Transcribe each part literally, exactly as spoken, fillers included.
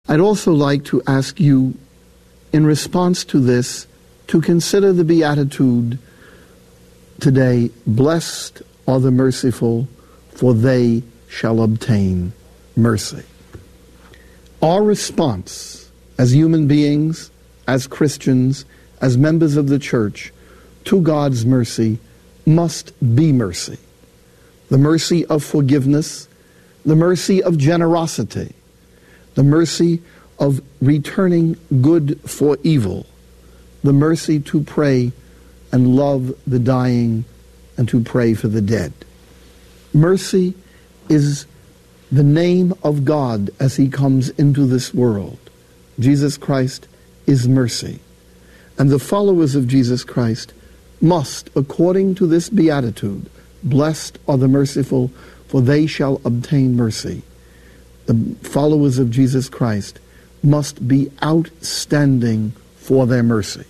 I'd also like to ask you, in response to this, to consider the beatitude today, blessed are the merciful, for they shall obtain mercy. Our response as human beings, as Christians, as members of the church, to God's mercy must be mercy. The mercy of forgiveness, the mercy of generosity, the mercy of returning good for evil, the mercy to pray and love the dying and to pray for the dead. Mercy is the name of God as he comes into this world. Jesus Christ is mercy. And the followers of Jesus Christ must, according to this beatitude, blessed are the merciful, for they shall obtain mercy. The followers of Jesus Christ must be outstanding for their mercy.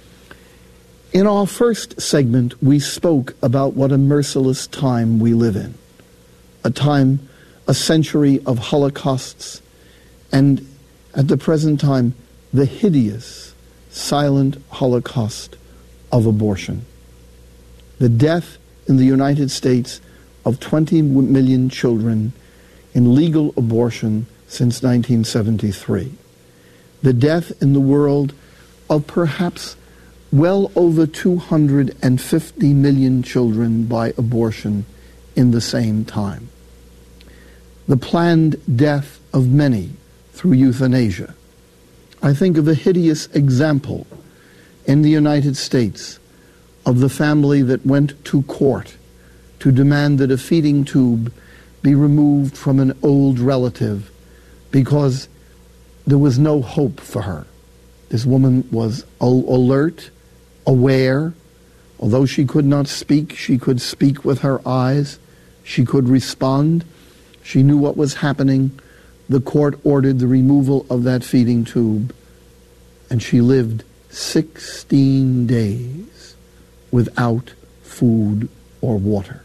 In our first segment, we spoke about what a merciless time we live in. A time, a century of holocausts, and at the present time, the hideous, silent holocaust of abortion. The death in the United States of twenty million children in legal abortion since nineteen seventy-three. The death in the world of perhaps well over two hundred fifty million children by abortion in the same time. The planned death of many through euthanasia. I think of a hideous example in the United States of the family that went to court to demand that a feeding tube be removed from an old relative because there was no hope for her. This woman was alert, aware. Although she could not speak, she could speak with her eyes. She could respond. She knew what was happening. The court ordered the removal of that feeding tube, and she lived sixteen days without food or water.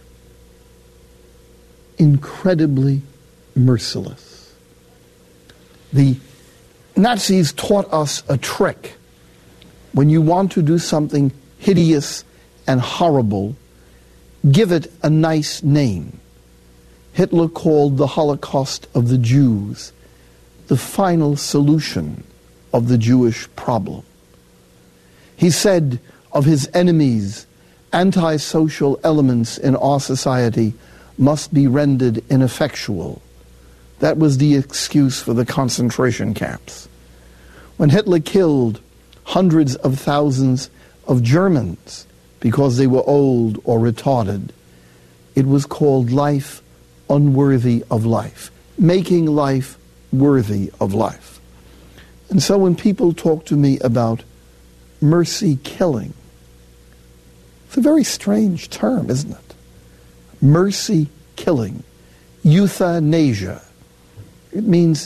Incredibly merciless. The Nazis taught us a trick. When you want to do something hideous and horrible, give it a nice name. Hitler called the Holocaust of the Jews the final solution of the Jewish problem. He said of his enemies, antisocial elements in our society must be rendered ineffectual. That was the excuse for the concentration camps. When Hitler killed hundreds of thousands of Germans because they were old or retarded, it was called life unworthy of life, making life worthy of life. And so when people talk to me about mercy killing, it's a very strange term, isn't it? Mercy killing, euthanasia. It means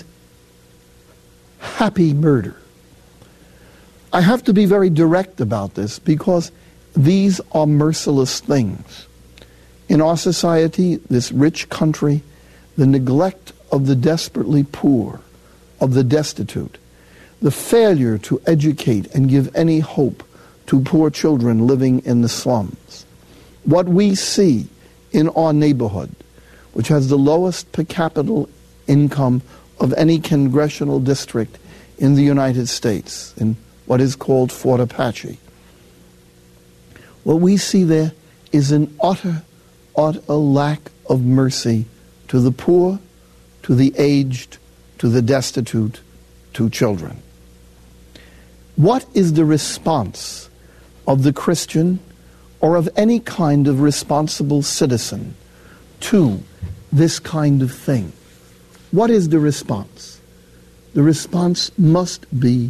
happy murder. I have to be very direct about this because these are merciless things. In our society, this rich country, the neglect of the desperately poor, of the destitute, the failure to educate and give any hope to poor children living in the slums. What we see in our neighborhood, which has the lowest per capita income of any congressional district in the United States, in what is called Fort Apache. What we see there is an utter, utter lack of mercy to the poor, to the aged, to the destitute, to children. What is the response of the Christian or of any kind of responsible citizen to this kind of thing? What is the response? The response must be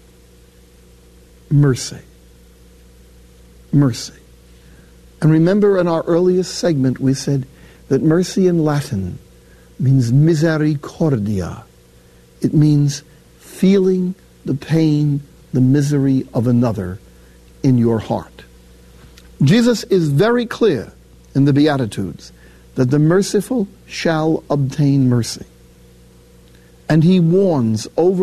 mercy. Mercy. And remember in our earliest segment we said that mercy in Latin means misericordia. It means feeling the pain, the misery of another in your heart. Jesus is very clear in the Beatitudes that the merciful shall obtain mercy. And he warns over